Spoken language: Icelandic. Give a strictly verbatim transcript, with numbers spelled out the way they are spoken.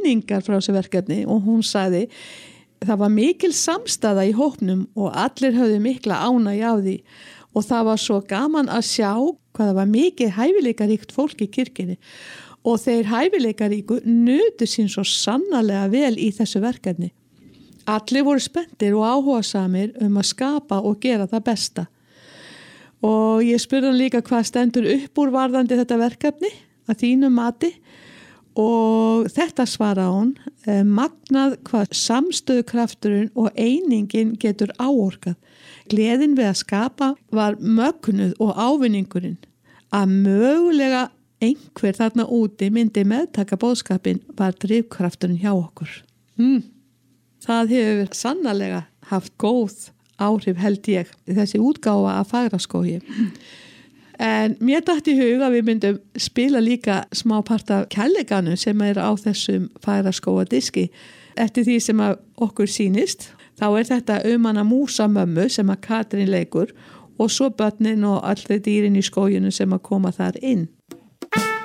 minningar frá þessu verkefni og hún sagði það var mikil samstaða í hópnum og allir höfðu mikla ánægju af því og það var svo gaman að sjá hvað það var mikið hæfileikaríkt fólk í kirkjunni og þeir hæfileikaríku nutu sín svo sannarlega vel í þessu verkefni. Allir voru spenntir og áhugasamir um að skapa og gera það besta. Og ég spurði hann líka hvað stendur upp úr varðandi þetta verkefni að þínu mati og þetta svara hún eh, magnað hvað samstöðukrafturinn og einingin getur áorkað. Gleðin við að skapa var mögnuð og ávinningurinn að mögulega einhver þarna úti myndi meðtaka boðskapin var drifkrafturinn hjá okkur. Mm. Það hefur sannarlega haft góð áhrif held ég þessi útgáfa af Fagraskógi. En mér datt í hug að við myndum spila líka smá part af kærleikanum sem er á þessum Fagraskóga diski. Eftir því sem að okkur sýnist, þá er þetta um hana músamömmu sem að Katrín leikur og svo börnin og allir dýrin í skóginum sem að koma þar inn.